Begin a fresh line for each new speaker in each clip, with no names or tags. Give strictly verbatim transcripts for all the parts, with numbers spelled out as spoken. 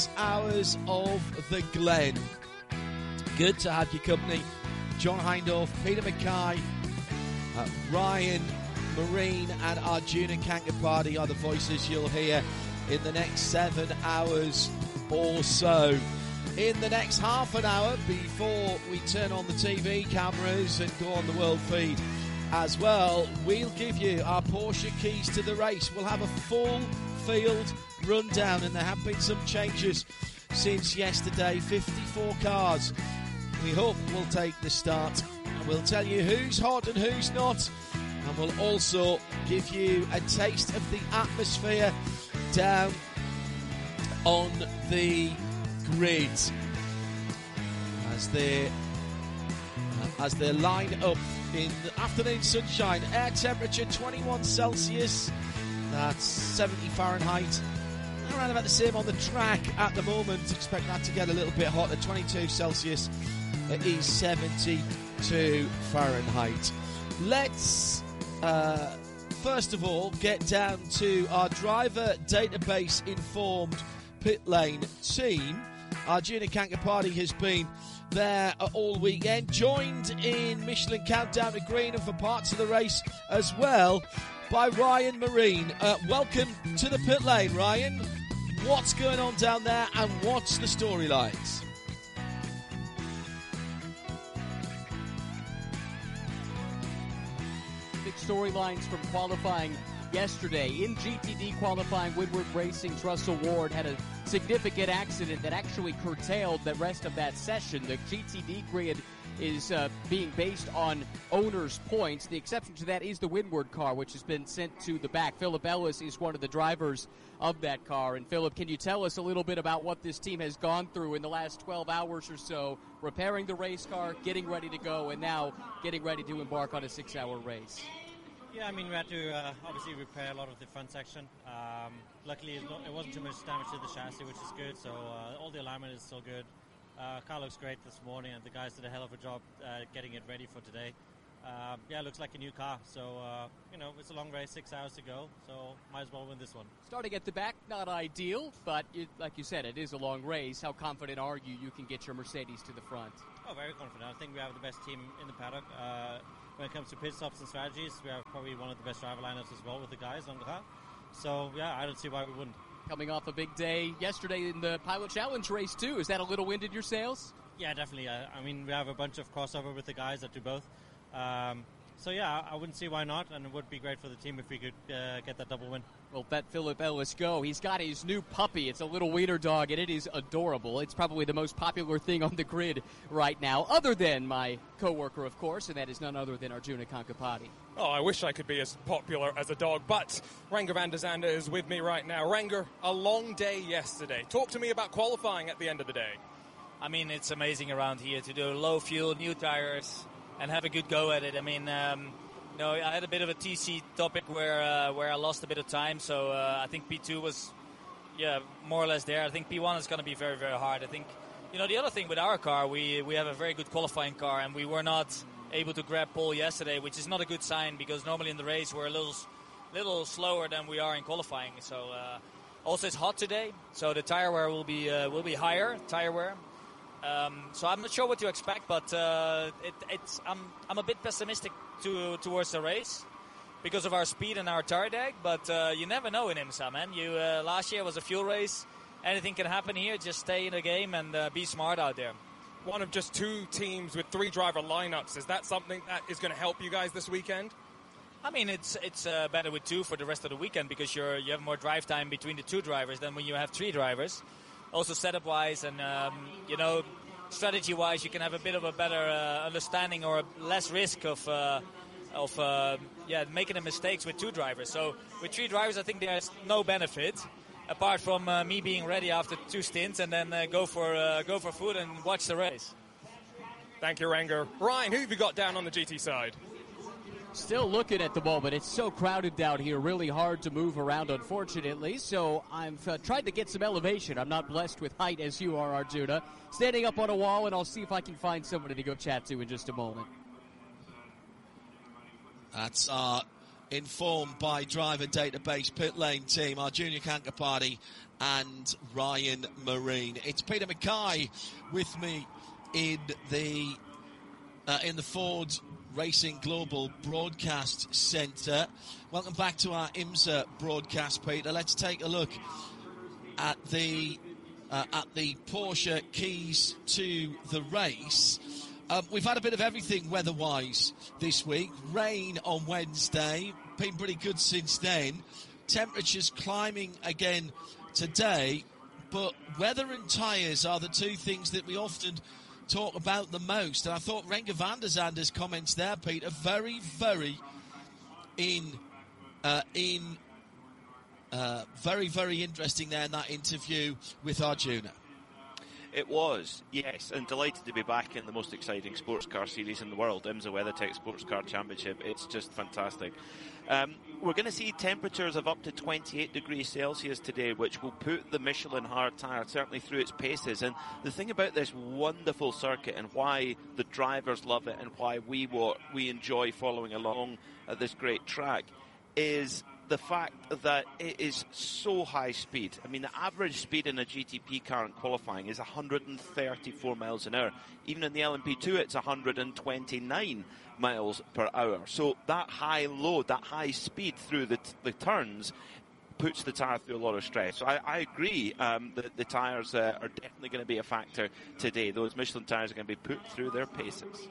Hours of the Glen. Good to have your company. John Hindhaugh, Peter Mackay, uh, Ryan Marine and Arjuna Kankapati are the voices you'll hear in the next seven hours or so. In the next half an hour, before we turn on the T V cameras and go on the world feed as well, we'll give you our Porsche keys to the race. We'll have a full field rundown, and there have been some changes since yesterday. fifty-four cars we hope will take the start, and we'll tell you who's hot and who's not, and we'll also give you a taste of the atmosphere down on the grid as they uh, as they line up in the afternoon sunshine. Air temperature twenty-one Celsius, that's seventy Fahrenheit. Around about the same on the track at the moment. Expect that to get a little bit hotter. twenty-two Celsius, it is seventy-two Fahrenheit. Let's uh, first of all get down to our driver database informed pit lane team. Arjuna Kankapati has been there all weekend, joined in Michelin Countdown to Green and for parts of the race as well by Ryan Marine. Uh, welcome to the pit lane, Ryan. What's going on down there and what's the storylines?
Big storylines from qualifying yesterday. In G T D qualifying, Windward Racing's Russell Ward had a significant accident that actually curtailed the rest of that session. The G T D grid is uh, being based on owners' points. The exception to that is the Windward car, which has been sent to the back. Philip Ellis is one of the drivers of that car. And Philip, can you tell us a little bit about what this team has gone through in the last twelve hours or so, repairing the race car, getting ready to go, and now getting ready to embark on a six-hour race?
Yeah, I mean, we had to uh, obviously repair a lot of the front section. Um, luckily, it wasn't too much damage to the chassis, which is good, so uh, all the alignment is still good. Uh, car looks great this morning, and the guys did a hell of a job uh, getting it ready for today. Um, yeah, it looks like a new car, so, uh, you know, it's a long race, six hours to go, so might as well win this one.
Starting at the back, not ideal, but it, like you said, it is a long race. How confident are you you can get your Mercedes to the front?
Oh, very confident. I think we have the best team in the paddock. Uh, when it comes to pit stops and strategies, we have probably one of the best driver lineups as well with the guys on the car. So, yeah, I don't see why we wouldn't.
Coming off a big day yesterday in the Pilot Challenge race, too. Is that a little wind in your sails?
Yeah, definitely. Uh, I mean, we have a bunch of crossover with the guys that do both. Um, so, yeah, I wouldn't see why not, and it would be great for the team if we could uh, get that double win.
Well, let Philip Ellis go. He's got his new puppy. It's a little wiener dog, and it is adorable. It's probably the most popular thing on the grid right now, other than my co-worker, of course, and that is none other than Arjuna Kankapati.
Oh, I wish I could be as popular as a dog, but Renger van der Zande is with me right now. Renger, a long day yesterday. Talk to me about qualifying at the end of the day.
I mean, it's amazing around here to do low fuel, new tires, and have a good go at it. I mean, um, you know, I had a bit of a T C topic where uh, where I lost a bit of time, so uh, I think P two was, yeah, more or less there. I think P one is going to be very, very hard. I think, you know, the other thing with our car, we we have a very good qualifying car, and we were not able to grab pole yesterday, which is not a good sign because normally in the race we're a little little slower than we are in qualifying. So uh, also it's hot today, so the tire wear will be uh, will be higher tire wear. Um, so I'm not sure what to expect, but uh, it, it's I'm I'm a bit pessimistic to, towards the race because of our speed and our tire deck. But uh, you never know in IMSA, man. You uh, last year was a fuel race. Anything can happen here. Just stay in the game and uh, be smart out there.
One of just two teams with three driver lineups. Is that something that is going to help you guys this weekend?
I mean, it's it's uh, better with two for the rest of the weekend because you're you have more drive time between the two drivers than when you have three drivers. Also setup-wise and, um, you know, strategy-wise, you can have a bit of a better uh, understanding or less risk of, uh, of uh, yeah, making the mistakes with two drivers. So with three drivers, I think there's no benefit, apart from uh, me being ready after two stints and then uh, go for uh, go for food and watch the race.
Thank you, Renger. Ryan, who have you got down on the G T side?
Still looking at the moment. It's so crowded down here, really hard to move around, unfortunately. So I've uh, tried to get some elevation. I'm not blessed with height as you are, Arjuna. Standing up on a wall, and I'll see if I can find somebody to go chat to in just a moment.
That's our informed by driver database pit lane team, our junior counterparty, and Ryan Marine. It's Peter Mackay with me in the uh, in the Ford Racing Global Broadcast Centre. Welcome back to our IMSA broadcast, Peter. Let's take a look at the uh, at the Porsche keys to the race. Um, we've had a bit of everything weather-wise this week. Rain on Wednesday, been pretty good since then. Temperatures climbing again today, but weather and tyres are the two things that we often talk about the most. And I thought Renger van der Zande's comments there, Peter, very, very in uh, in uh, very, very interesting there in that interview with Arjuna.
It was, yes, and delighted to be back in the most exciting sports car series in the world, IMSA WeatherTech Sports Car Championship. It's just fantastic. Um, we're going to see temperatures of up to twenty-eight degrees Celsius today, which will put the Michelin hard tyre certainly through its paces. And the thing about this wonderful circuit and why the drivers love it and why we we enjoy following along at this great track is the fact that it is so high speed. I mean, the average speed in a G T P car in qualifying is one hundred thirty-four miles an hour. Even in the L M P two, it's one hundred twenty-nine miles per hour. So that high load, that high speed through the, t- the turns puts the tyre through a lot of stress. So I, I agree um, that the tyres uh, are definitely going to be a factor today. Those Michelin tyres are going to be put through their paces.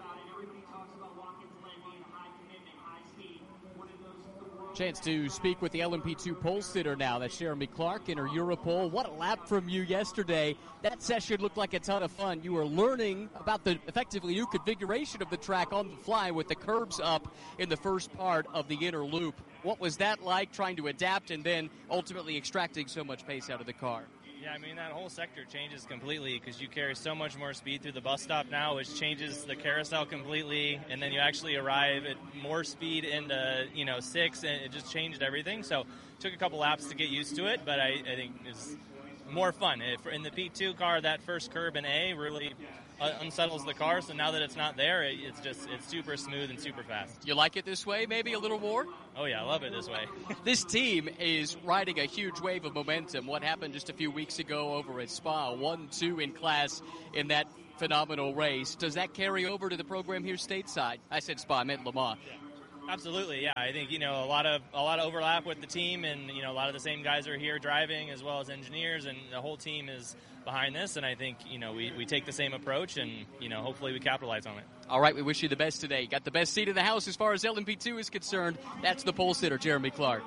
Chance to speak with the L M P two pole sitter now. That's Jeremy Clark in her Europole. What a lap from you yesterday. That session looked like a ton of fun. You were learning about the effectively new configuration of the track on the fly with the curbs up in the first part of the inner loop. What was that like, trying to adapt and then ultimately extracting so much pace out of the car?
Yeah, I mean, that whole sector changes completely because you carry so much more speed through the bus stop now, which changes the carousel completely, and then you actually arrive at more speed into, you know, six, and it just changed everything. So it took a couple laps to get used to it, but I, I think it's more fun. If, in the P two car, that first curb in A really uh, unsettles the car, so now that it's not there, it, it's just it's super smooth and super fast.
You like it this way, maybe a little more?
Oh, yeah, I love it this way.
This team is riding a huge wave of momentum. What happened just a few weeks ago over at Spa, one two in class in that phenomenal race. Does that carry over to the program here stateside? I said Spa, I meant Le Mans.
Yeah. Absolutely, yeah. I think, you know, a lot of a lot of overlap with the team, and, you know, a lot of the same guys are here driving as well as engineers, and the whole team is behind this, and I think, you know, we, we take the same approach, and, you know, hopefully we capitalize on it.
All right, we wish you the best today. Got the best seat in the house as far as L M P two is concerned. That's the pole sitter, Jeremy Clark.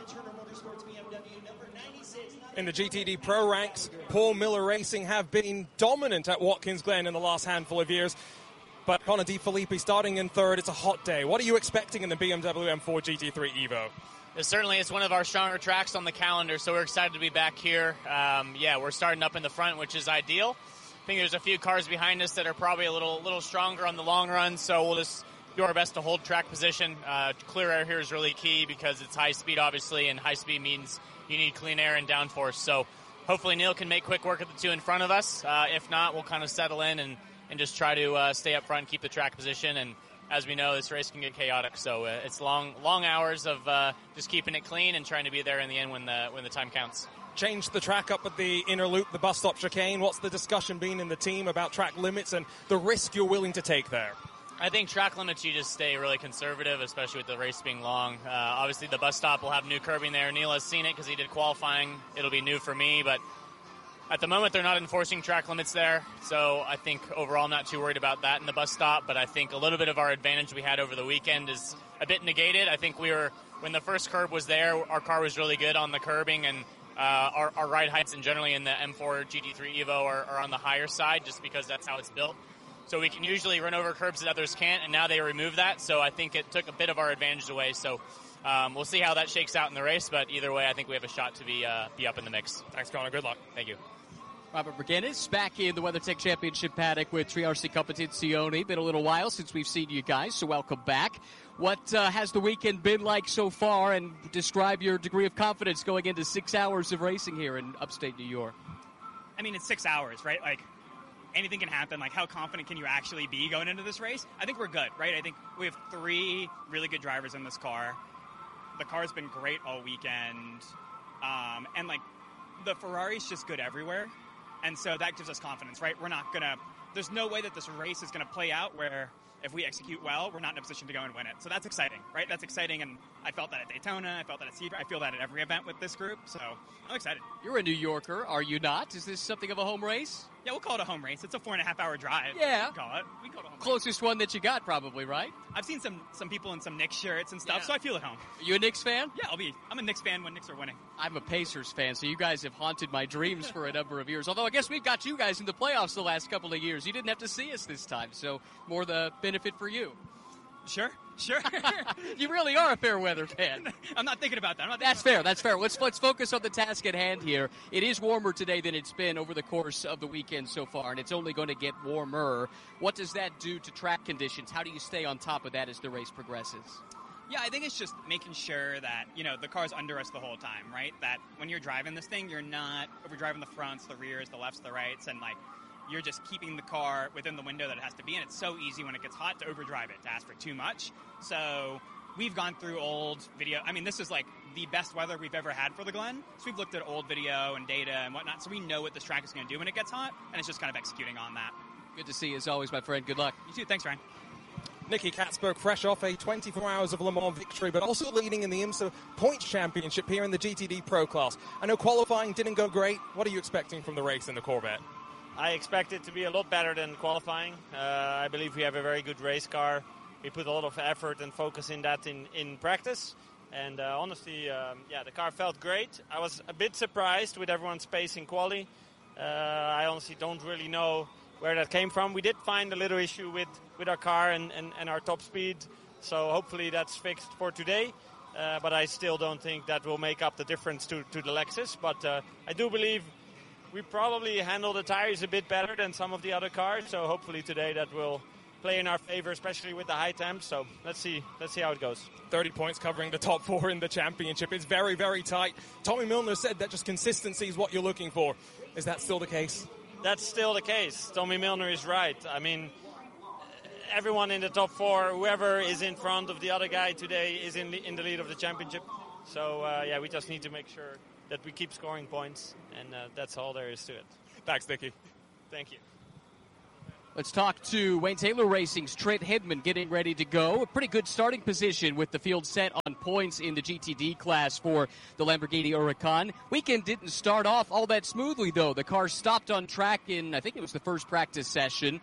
In the G T D Pro ranks, Paul Miller Racing have been dominant at Watkins Glen in the last handful of years. But Connor De Filippi starting in third. It's a hot day. What are you expecting in the B M W M four G T three Evo?
Certainly, it's one of our stronger tracks on the calendar, so we're excited to be back here. Um, yeah, we're starting up in the front, which is ideal. I think there's a few cars behind us that are probably a little little stronger on the long run, so we'll just do our best to hold track position. Uh, clear air here is really key because it's high speed, obviously, and high speed means you need clean air and downforce. So hopefully Neil can make quick work of the two in front of us. Uh, if not, we'll kind of settle in and and just try to uh, stay up front, keep the track position. And as we know, this race can get chaotic, so uh, it's long long hours of uh, just keeping it clean and trying to be there in the end when the when the time counts.
Changed the track up at the inner loop, the bus stop chicane. What's the discussion been in the team about track limits and the risk you're willing to take there?
I think track limits, you just stay really conservative, especially with the race being long. Uh, obviously, the bus stop will have new curbing there. Neil has seen it because he did qualifying. It'll be new for me, but at the moment, they're not enforcing track limits there, so I think overall I'm not too worried about that in the bus stop, but I think a little bit of our advantage we had over the weekend is a bit negated. I think we were, when the first curb was there, our car was really good on the curbing, and uh, our, our ride heights and generally in the M four G T three Evo are, are on the higher side just because that's how it's built. So we can usually run over curbs that others can't, and now they remove that, so I think it took a bit of our advantage away. So um, we'll see how that shakes out in the race, but either way, I think we have a shot to be uh, be up in the mix.
Thanks, Connor. Good luck.
Thank you.
Robert McGinnis back in the WeatherTech Championship paddock with Triarci Competizione. Been a little while since we've seen you guys, so welcome back. What uh, has the weekend been like so far, and describe your degree of confidence going into six hours of racing here in upstate New York?
I mean, it's six hours, right? Like, anything can happen. Like, how confident can you actually be going into this race? I think we're good, right? I think we have three really good drivers in this car. the car's been great all weekend, um, and like the Ferrari's just good everywhere, and so that gives us confidence, right? We're not gonna. There's no way that this race is gonna play out where if we execute well, we're not in a position to go and win it. So that's exciting, right? That's exciting, and I felt that at Daytona. I felt that at Sebring. I feel that at every event with this group, so I'm excited.
You're a New Yorker, are you not? Is this something of a home race?
Yeah, we'll call it a home race. It's a four and a half hour drive.
Yeah.
We call it. We call it a home
Closest
race.
one that you got, probably, right?
I've seen some some people in some Knicks shirts and stuff,
Yeah.
so I feel at home.
Are you a Knicks fan?
Yeah, I'll be. I'm a Knicks fan when Knicks are winning.
I'm a Pacers fan, so you guys have haunted my dreams for a number of years. Although I guess we've got you guys in the playoffs the last couple of years. You didn't have to see us this time, so more the benefit for you.
Sure, sure.
You really are a fair weather fan.
I'm not thinking about that. I'm not
That's
thinking
fair. That's fair. Let's let's focus on the task at hand here. It is warmer today than it's been over the course of the weekend so far, and it's only going to get warmer. What does that do to track conditions? How do you stay on top of that as the race progresses?
Yeah, I think it's just making sure that, you know, the car's under us the whole time, right? That when you're driving this thing, you're not overdriving the fronts, the rears, the lefts, the rights, and, like, you're just keeping the car within the window that it has to be in. It's so easy when it gets hot to overdrive it, to ask for too much. So we've gone through old video. I mean, this is, like, the best weather we've ever had for the Glen. So we've looked at old video and data and whatnot, so we know what this track is going to do when it gets hot, and it's just kind of executing on that.
Good to see you, as always, my friend. Good luck.
You too. Thanks, Ryan.
Nicky Catsburg, fresh off a twenty-four Hours of Le Mans victory, but also leading in the IMSA Points Championship here in the G T D Pro class. I know qualifying didn't go great. What are you expecting from the race in the Corvette?
I expect it to be a lot better than qualifying. Uh, I believe we have a very good race car. We put a lot of effort and focus in that in, in practice. And uh, honestly, um, yeah, the car felt great. I was a bit surprised with everyone's pace in quali. Uh, I honestly don't really know where that came from. We did find a little issue with, with our car and, and, and our top speed, so hopefully that's fixed for today. Uh, but I still don't think that will make up the difference to, to the Lexus. But uh, I do believe we probably handle the tires a bit better than some of the other cars, so hopefully today that will play in our favor, especially with the high temps. So let's see, let's see how it goes.
thirty points covering the top four in the championship. It's very, very tight. Tommy Milner said that just consistency is what you're looking for. Is that still the case?
That's still the case. Tommy Milner is right. I mean, everyone in the top four, whoever is in front of the other guy today is in the, in the lead of the championship. So, uh, yeah, we just need to make sure that we keep scoring points, and uh, that's all there is to it.
Thanks, Nicky.
Thank you.
Let's talk to Wayne Taylor Racing's Trent Hidman getting ready to go. A pretty good starting position with the field set on points in the G T D class for the Lamborghini Huracan. Weekend didn't start off all that smoothly, though. The car stopped on track in, I think it was the first practice session.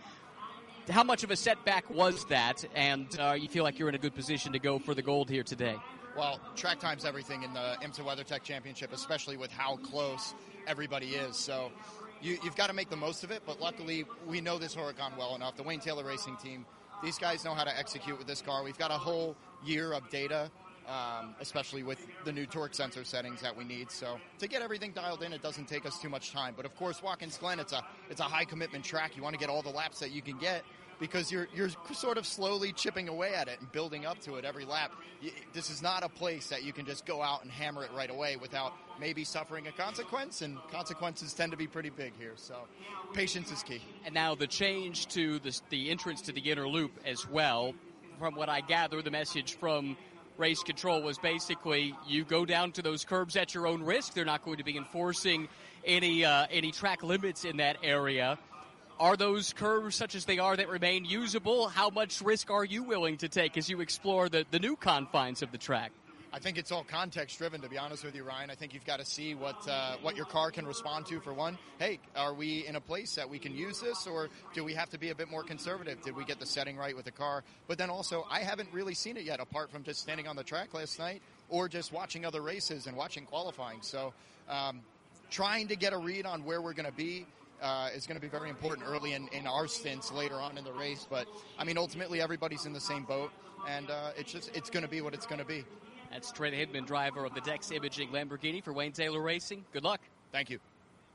How much of a setback was that? And uh, you feel like you're in a good position to go for the gold here today?
Well, track time's everything in the IMSA WeatherTech Championship, especially with how close everybody is. So you, you've got to make the most of it, but luckily we know this Huracan well enough. The Wayne Taylor Racing team, these guys know how to execute with this car. We've got a whole year of data, um, especially with the new torque sensor settings that we need. So to get everything dialed in, it doesn't take us too much time. But of course, Watkins Glen, it's a it's a high commitment track. You want to get all the laps that you can get, because you're you're sort of slowly chipping away at it and building up to it every lap. This is not a place that you can just go out and hammer it right away without maybe suffering a consequence, and consequences tend to be pretty big here. So patience is key.
And now the change to the, the entrance to the inner loop as well. From what I gather, the message from race control was basically you go down to those curbs at your own risk. They're not going to be enforcing any uh, any track limits in that area. Are those curves, such as they are, that remain usable? How much risk are you willing to take as you explore the, the new confines of the track?
I think it's all context-driven, to be honest with you, Ryan. I think you've got to see what uh, what your car can respond to, for one. Hey, are we in a place that we can use this, or do we have to be a bit more conservative? Did we get the setting right with the car? But then also, I haven't really seen it yet, apart from just standing on the track last night or just watching other races and watching qualifying. So um, trying to get a read on where we're going to be Uh, is going to be very important early in, in our stints later on in the race. But, I mean, ultimately everybody's in the same boat, and uh, it's just it's going to be what it's going to be.
That's Trent Hidman, driver of the Dex Imaging Lamborghini for Wayne Taylor Racing. Good luck.
Thank you.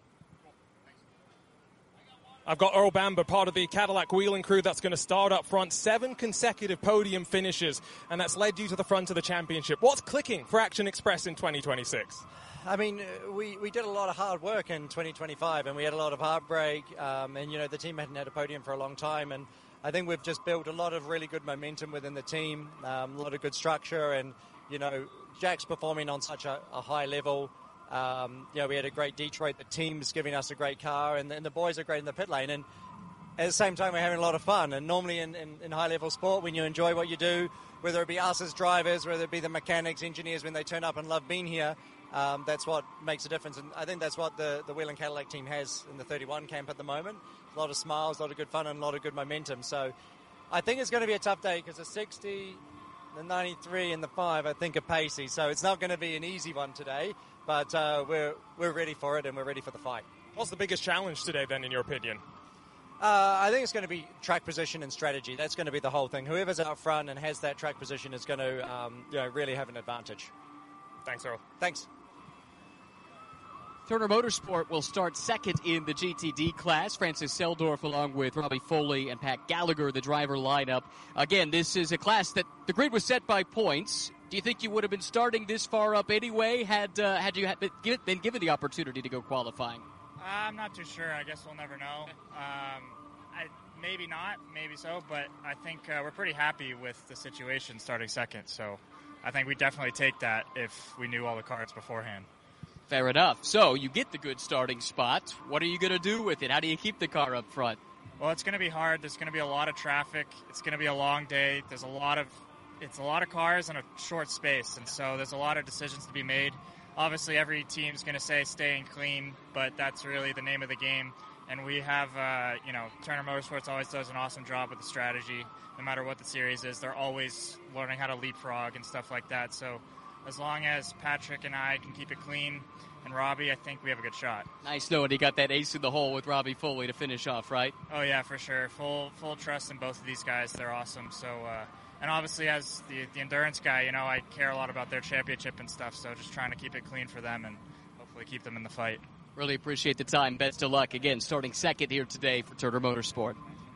I've got Earl Bamber, part of the Cadillac wheeling crew that's going to start up front. Seven consecutive podium finishes, and that's led you to the front of the championship. What's clicking for Action Express in twenty twenty-six?
I mean, we, we did a lot of hard work in twenty twenty-five, and we had a lot of heartbreak, um, and, you know, the team hadn't had a podium for a long time, and I think we've just built a lot of really good momentum within the team, um, a lot of good structure, and, you know, Jack's performing on such a, a high level. Um, you know, we had a great Detroit. The team's giving us a great car, and, and the boys are great in the pit lane. And at the same time, we're having a lot of fun. And normally in, in, in high-level sport, when you enjoy what you do, whether it be us as drivers, whether it be the mechanics, engineers, when they turn up and love being here, um, that's what makes a difference. And I think that's what the, the Whelen Cadillac team has in the thirty-one camp at the moment. A lot of smiles, a lot of good fun, and a lot of good momentum. So I think it's going to be a tough day because the sixty, the ninety-three, and the five, I think, are pacey. So it's not going to be an easy one today. But uh, we're we're ready for it, and we're ready for the fight.
What's the biggest challenge today, then, in your opinion?
Uh, I think it's going to be track position and strategy. That's going to be the whole thing. Whoever's out front and has that track position is going to um, you know, really have an advantage.
Thanks, Earl.
Thanks.
Turner Motorsport will start second in the G T D class. Francis Seldorf along with Robbie Foley and Pat Gallagher, the driver lineup. Again, this is a class that the grid was set by points. Do you think you would have been starting this far up anyway had uh, had you had been given the opportunity to go qualifying?
I'm not too sure. I guess we'll never know. Um, I, maybe not, maybe so, but I think uh, we're pretty happy with the situation starting second. So I think we definitely take that if we knew all the cards beforehand.
Fair enough. So you get the good starting spot. What are you going to do with it? How do you keep the car up front?
Well, it's going to be hard. There's going to be a lot of traffic. It's going to be a long day. There's a lot of it's a lot of cars in a short space, and so there's a lot of decisions to be made. Obviously, every team's going to say staying clean, but that's really the name of the game. And we have, uh, you know, Turner Motorsports always does an awesome job with the strategy. No matter what the series is, they're always learning how to leapfrog and stuff like that. So as long as Patrick and I can keep it clean, and Robbie, I think we have a good shot.
Nice knowing he got that ace in the hole with Robbie Foley to finish off, right?
Oh, yeah, for sure. Full full trust in both of these guys. They're awesome. So, uh, and obviously as the, the endurance guy, you know, I care a lot about their championship and stuff, so just trying to keep it clean for them and hopefully keep them in the fight.
Really appreciate the time. Best of luck. Again, starting second here today for Turner Motorsport.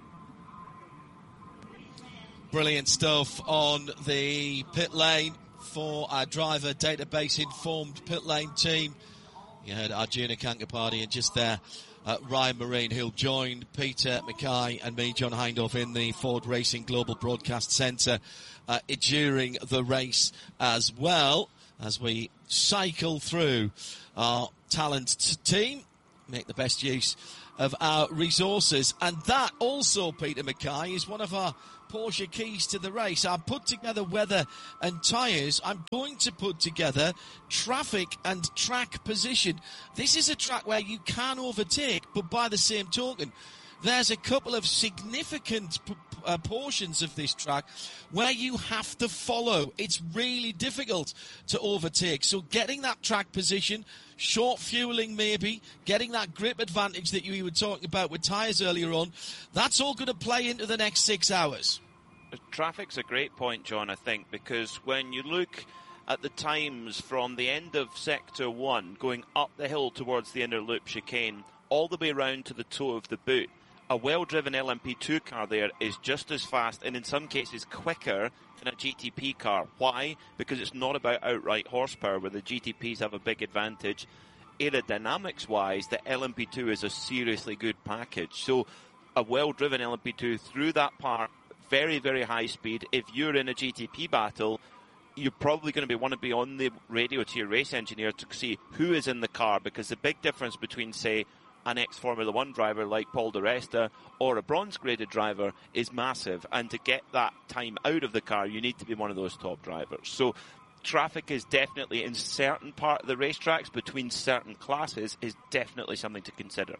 Brilliant stuff on the pit lane for our driver database-informed pit lane team. You heard Arjuna Kankapati and just there uh, Ryan Marine, who'll join Peter Mackay and me, John Hindhaugh, in the Ford Racing Global Broadcast Centre uh, during the race as well, as we cycle through our talent t- team, make the best use of our resources. And that also, Peter Mackay, is one of our Porsche keys to the race. I put together weather and tyres. I'm going to put together traffic and track position. This is a track where you can overtake, but by the same token, there's a couple of significant p- uh, portions of this track where you have to follow. It's really difficult to overtake. So getting that track position, short fueling maybe, getting that grip advantage that you were talking about with tyres earlier on, that's all going to play into the next six hours.
Traffic's a great point, John, I think, because when you look at the times from the end of Sector one going up the hill towards the inner loop chicane all the way around to the toe of the boot, a well-driven L M P two car there is just as fast and in some cases quicker than a G T P car. Why? Because it's not about outright horsepower where the G T Ps have a big advantage. Aerodynamics-wise, the L M P two is a seriously good package. So a well-driven L M P two through that part, very, very high speed. If you're in a G T P battle, you're probably going to be want to be on the radio to your race engineer to see who is in the car, because the big difference between, say, an ex-Formula One driver like Paul di Resta or a bronze-graded driver is massive. And to get that time out of the car, you need to be one of those top drivers. So traffic is definitely, in certain part of the racetracks between certain classes, is definitely something to consider.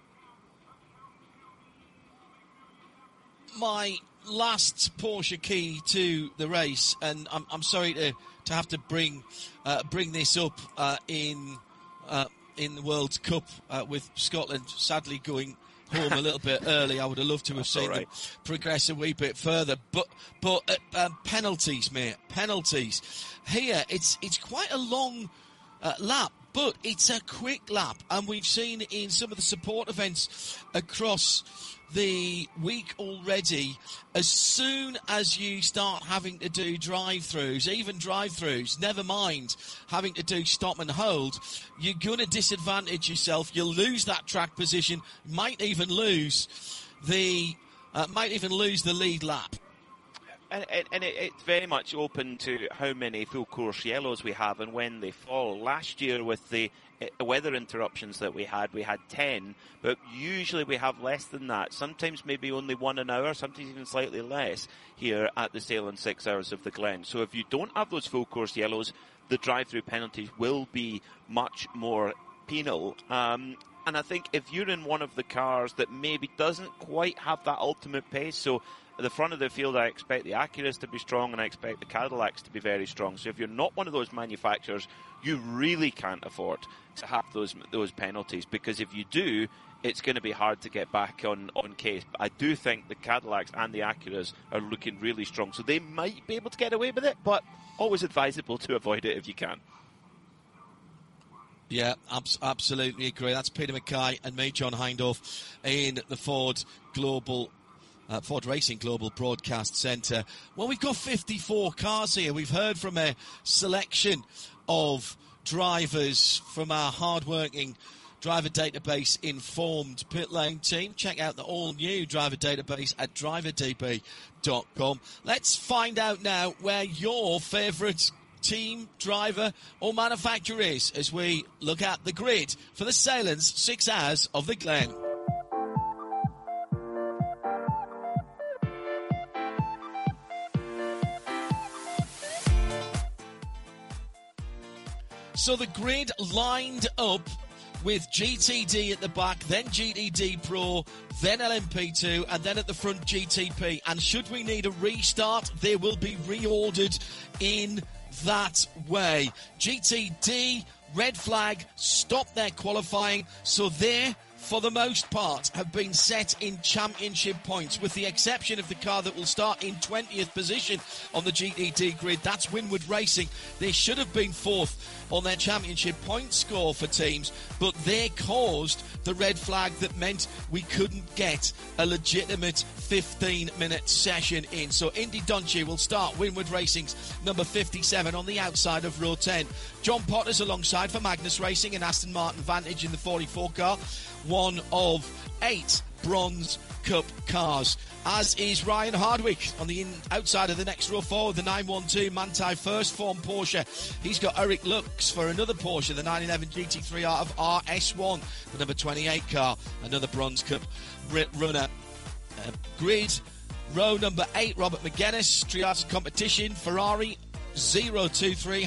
My last Porsche key to the race, and I'm, I'm sorry to, to have to bring uh, bring this up uh, in uh, in the World Cup uh, with Scotland sadly going home a little bit early. I would have loved to have
That's
seen
right.
them progress a wee bit further, but but uh, um, penalties, mate, penalties. Here, it's it's quite a long uh, lap, but it's a quick lap, and we've seen in some of the support events across the week already, as soon as you start having to do drive-throughs, even drive-throughs, never mind having to do stop and hold, you're going to disadvantage yourself. You'll lose that track position, might even lose the uh, might even lose the lead lap.
And, and, and it, it's very much open to how many full course yellows we have and when they fall. Last year, with the uh, weather interruptions that we had, we had ten, but usually we have less than that. Sometimes maybe only one an hour, sometimes even slightly less here at the Sale and Six Hours of the Glen. So if you don't have those full course yellows, the drive-through penalties will be much more penal. Um, and I think if you're in one of the cars that maybe doesn't quite have that ultimate pace, so at the front of the field, I expect the Acuras to be strong and I expect the Cadillacs to be very strong. So if you're not one of those manufacturers, you really can't afford to have those those penalties, because if you do, it's going to be hard to get back on, on case. But I do think the Cadillacs and the Acuras are looking really strong. So they might be able to get away with it, but always advisable to avoid it if you can.
Yeah, abs- absolutely agree. That's Peter Mackay and me, John Hindhaugh, in the Ford Global Uh, Ford Racing Global Broadcast Centre. Well, we've got fifty-four cars here. We've heard from a selection of drivers from our hard-working driver database informed pit lane team. Check out the all-new driver database at driver d b dot com. Let's find out now where your favourite team, driver or manufacturer is as we look at the grid for the Salens Six Hours of the Glen. So the grid lined up with G T D at the back, then G T D Pro, then L M P two, and then at the front G T P. And should we need a restart, they will be reordered in that way. G T D, red flag, stopped their qualifying, so they're, for the most part, have been set in championship points, with the exception of the car that will start in twentieth position on the G T D grid. That's Winward Racing. They should have been fourth on their championship point score for teams, but they caused the red flag that meant we couldn't get a legitimate fifteen-minute session in. So Indy Doncic will start Winward Racing's number fifty-seven on the outside of row ten. John Potter's alongside for Magnus Racing and Aston Martin Vantage in the forty-four car. One of eight Bronze Cup cars, as is Ryan Hardwick on the in, outside of the next row forward, the nine one two Manthey First Form Porsche. He's got Eric Lux for another Porsche, the nine eleven G T three out of R S one, the number twenty-eight car, another Bronze Cup runner. Uh, grid, row number eight, Robert McGuinness, Trias Competition, Ferrari zero two three